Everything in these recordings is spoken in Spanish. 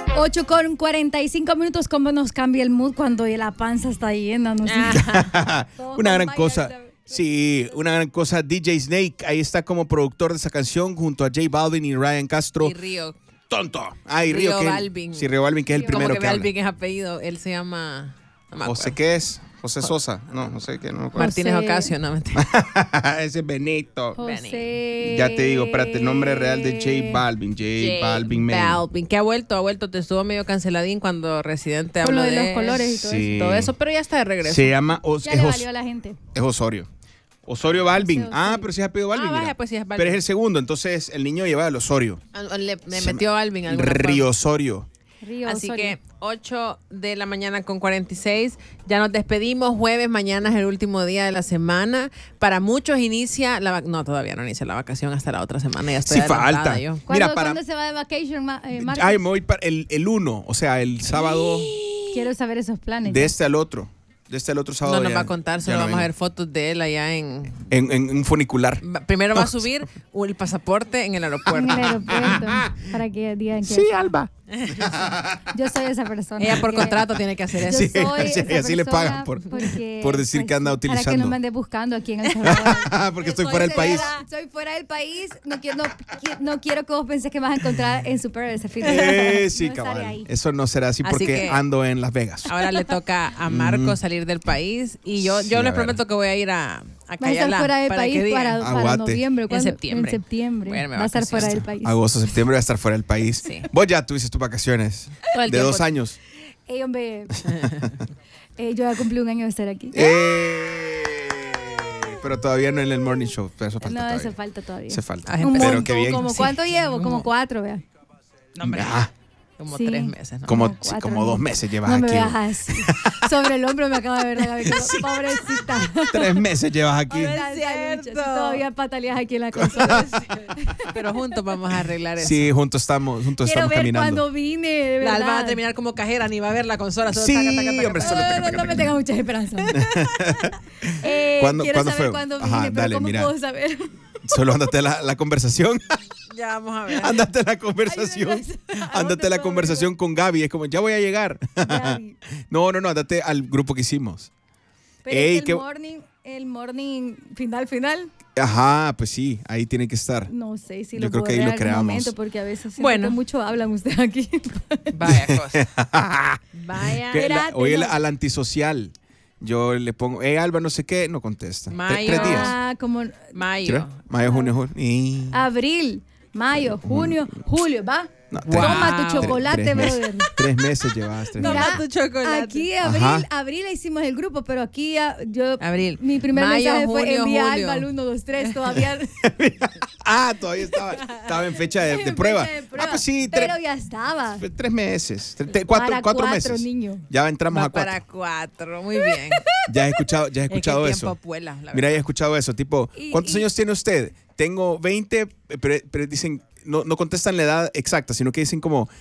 8:45, ¿cómo nos cambia el mood cuando la panza está llena? No sé. Una gran cosa. Sí, una gran cosa. DJ Snake, ahí está como productor de esa canción junto a J Balvin y Ryan Castro. Y Río. Tonto. Ay, Río que Balvin. Sí, Río Balvin, que es el primero Como que que habla. Balvin es apellido. Él se llama... No me José, acuerdo. ¿qué es? José Sosa. No sé qué. No me acuerdo. Martínez José. Ocasio, no mentira. Ese es Benito. José. Ya te digo, espérate, el nombre real de J Balvin. J Balvin, man. Balvin, que ha vuelto, te estuvo medio canceladín cuando Residente Con habló lo de los colores y todo Sí. todo eso, pero ya está de regreso. Se llama Ya le valió a la gente. es Osorio. Osorio Balvin. José Ah, Osorio. pero sí es apellido Balvin. Ah, vaya, mira. pues sí es Balvin. Pero es el segundo, entonces el niño lleva el Osorio. Le Se metió Balvin alguna Río forma. Osorio. Río Así Osorio. que 8 de la mañana con 46. Ya nos despedimos. Jueves, mañana es el último día de la semana. Para muchos inicia no, todavía no inicia la vacación hasta la otra semana. Ya estoy Sí, adelantada falta. yo. Mira, ¿Cuándo se va de vacation, Marcos? Ay, me voy para el 1, o sea, el sábado Quiero saber esos planes. de este al otro. De este al otro sábado. No nos ya- va a contar, ya solo no vamos a vengo. ver fotos de él allá en... En un funicular. Primero va a subir el pasaporte en el En aeropuerto. el aeropuerto. Para que digan que Alba. yo soy esa persona. Ella por que- contrato tiene que hacer eso. Yo Sí, soy sí, esa así le persona pagan porque, por decir que anda Para que utilizando. no me ande buscando aquí en El Salvador. Porque estoy fuera del país. Soy fuera del país. No quiero que vos penses que me vas a encontrar en Super ese fin de Sí, no estaré cabal. ahí. Eso no será así Así porque que- ando en Las Vegas. Ahora le toca a Marco salir del país y yo Sí, les a ver. prometo que voy a ir a Va a estar Cayalá. fuera del ¿Para país qué día? para Aguate. noviembre. En ¿cuándo? septiembre. En septiembre. Voy a irme Va a estar fuera vacaciones. del país. Agosto, septiembre voy a estar fuera del país. Sí. Vos ya tuviste tus vacaciones Todo el de tiempo. 2 años. Ey, hombre. Yo ya cumplí un año de estar aquí. Pero todavía no en el morning show. Pero eso falta No, todavía. eso falta todavía. Se falta. Ah, Un Pero montón, qué bien. como Sí. ¿cuánto llevo? Como Como- 4, vea. No, hombre, Ah, como Sí. 3 meses. ¿no? como, Como sí, 4 como 2 años. meses llevas No me aquí. veas así. Sobre el hombro me acaba de ver la Gaby. Pobrecita. 3 meses llevas aquí. Pobrecita, cierto. bicha, si todavía pataleas aquí en la consola. Pero juntos vamos a arreglar eso. Sí, juntos estamos Quiero ver caminando. cuando vine, de La verdad. Alba va a terminar como cajera, ni va a ver la consola. Solo Sí, taca, taca, taca, hombre, taca. solo taca, No me tengas muchas esperanzas. ¿Cuándo- quiero cuándo saber fue? cuándo Ajá, vine, pero dale, ¿cómo mira. puedo saber? Solo ándate la conversación. Ya vamos a ver. Ándate la conversación. Ayúdame. Ándate la conversación con Gaby. Es como, ya voy a llegar. Gaby. No, ándate al grupo que hicimos. Pero Ey, es que qué- el morning final, Ajá, pues sí, ahí tiene que estar. no sé si Yo lo creo puedo que ahí ver lo en algún creamos. momento, porque a veces siento Bueno. que mucho hablan ustedes aquí. Vaya cosa. Vaya. Que Espérate, oye, no. al antisocial. Yo le pongo, Alba, no sé qué, no contesta. Mayo. 3 días. Ah, como Mayo. ¿Será? Mayo, junio, julio. Y... abril, mayo, junio, julio, ¿va? No, Toma tu Wow. chocolate, 3 meses, brother. 3 meses llevas. 3 Toma meses. tu chocolate. Aquí Ajá. abril hicimos el grupo, pero aquí yo Abril. mi primer Mayo, mensaje fue junio, envía julio. Alba al 1, 2, 3, todavía Ah, todavía estaba en fecha de en prueba. fecha de prueba. Ah, pues sí, Pero ya estaba. 3 meses. Para 4 cuatro, meses. niño. Ya entramos Va a 4. para 4. Muy bien. Ya he escuchado Es que el eso. tiempo vuela, la Mira, verdad. ya he escuchado eso. Tipo, Y- ¿cuántos y- años tiene usted? Tengo 20, pero dicen, no contestan la edad exacta, sino que dicen como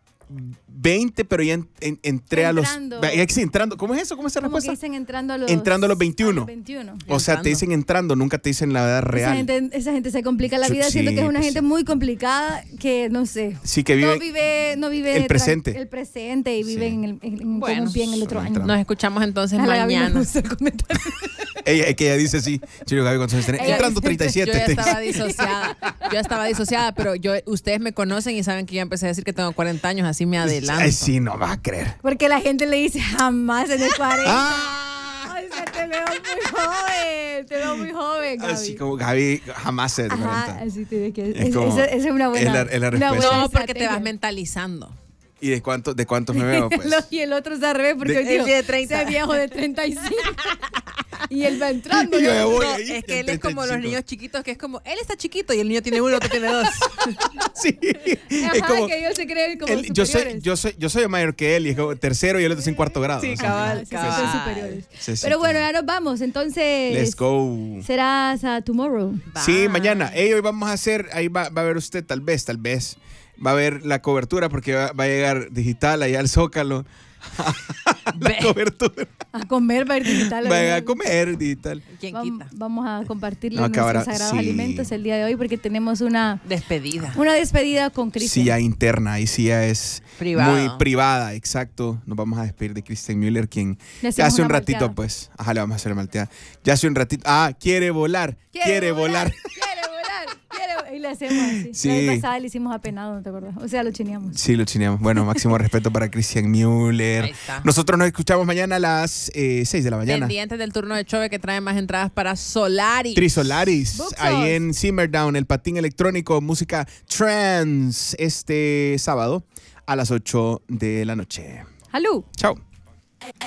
20, pero ya entré Entrando. a los... Sí, entrando. ¿Cómo es eso? ¿Cómo es esa Como que respuesta? dicen entrando a los 21. 21. O sea, te dicen entrando, nunca te dicen la edad real. Esa gente se complica la Sí, vida, siento que es una pues gente sí. muy complicada que no sé. Sí, que No vive el presente. el presente y vive Sí. con Bueno, un pie en el otro solo año. entrando. Nos escuchamos entonces A la Gaby me mañana. gusta el comentario. ella dice así. Chino Gaby, ¿cuántos años tenés? Ella Entrando dice- 37. Yo ya te estaba dice. disociada. Yo estaba disociada, pero ustedes me conocen y saben que yo empecé a decir que tengo 40 años, así me adelanto. Ay, sí, no vas a creer. Porque la gente le dice jamás en el 40. ¡Ah! Ay, se te veo muy joven. Te veo muy joven, Gaby. Así como Gaby jamás se de 40. Ajá, así tiene que Es como- esa es una buena, es la una respuesta. buena No, porque te estrategia. vas mentalizando. ¿Y de cuántos me veo? Pues? Y el otro se al revés porque De- hoy dijo, el de 30. ese viejo de 35. Y él va entrando. Y yo ¿no? ya voy No, ahí, es que él en es como los 35. niños chiquitos, que es como, él está chiquito y el niño tiene 1 y el otro tiene 2. Sí. Ajá, Es como, que ellos se creen como yo soy mayor que él y es como tercero y el otro es en cuarto grado. Sí, o sea, cabal, Sí, sí, cabal. son superiores. sí, sí, Pero bueno, cabal. ya nos vamos. Entonces, Let's go. será hasta tomorrow. Sí, Bye. mañana. Hoy vamos a hacer, ahí va a ver usted, tal vez, va a ver la cobertura porque va a llegar digital allá al Zócalo La cobertura. A comer va a ir digital. Vayan a comer digital. ¿Quién quita? Vamos a compartirles No, que nuestros ahora sagrados sí. alimentos el día de hoy porque tenemos una Despedida. despedida con Cristian. Sí, ya interna, y sí ya es Privado. muy privada, exacto. Nos vamos a despedir de Christian Müller, quien Le ya hacemos hace un una ratito, malteada. pues, le vamos a hacer malteada. Ya hace un ratito, quiere volar. Quiere volar. Y le hacemos así. Sí. La vez pasada le hicimos apenado, ¿no te acuerdas? O sea, lo chineamos. Sí, lo chineamos. Bueno, máximo respeto para Christian Müller. Ahí está. Nosotros nos escuchamos mañana a las 6 de la mañana. Pendientes del turno de Chove que trae más entradas para Solaris. Trisolaris, Buxos. ahí en Simmerdown, el patín electrónico, música trance, este sábado a las 8 de la noche. ¡Salud! Chao.